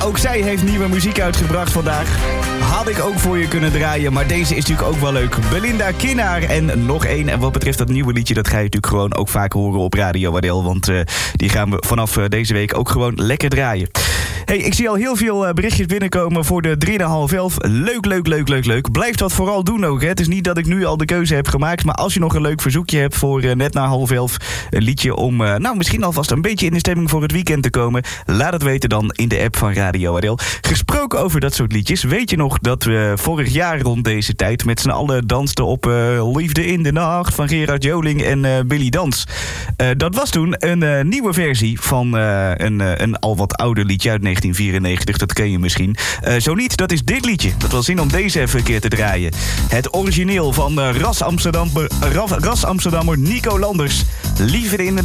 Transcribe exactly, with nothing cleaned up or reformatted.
ook zij heeft nieuwe muziek uitgebracht vandaag. Had ik ook voor je kunnen draaien, maar deze is natuurlijk ook wel leuk. Belinda Kinnaar en nog één. En wat betreft dat nieuwe liedje, dat ga je natuurlijk gewoon ook vaak horen op Radio Adel. Want uh, die gaan we vanaf uh, deze week ook gewoon lekker draaien. Hey, ik zie al heel veel uh, berichtjes binnenkomen voor de drie na half elf. Leuk, leuk, leuk, leuk, leuk. Blijf dat vooral doen ook. Hè. Het is niet dat ik nu al de keuze heb gemaakt. Maar als je nog een leuk verzoekje hebt voor uh, net na half elf. Een liedje om uh, nou misschien alvast een beetje in de stemming voor het weekend te komen. Laat het weten dan in de app van Radio Adel. Gesproken over dat soort liedjes. Weet je nog dat we vorig jaar rond deze tijd met z'n allen dansten op uh, Liefde in de Nacht van Gerard Joling en uh, Billy Dans. Uh, dat was toen een uh, nieuwe versie van uh, een, uh, een al wat ouder liedje uit negentien vierennegentig. Dat ken je misschien. Uh, zo niet, dat is dit liedje. Dat was zin om deze even een keer te draaien. Het origineel van uh, Ras Amsterdam, uh, Ras Amsterdammer Nico Landers. Liefde in de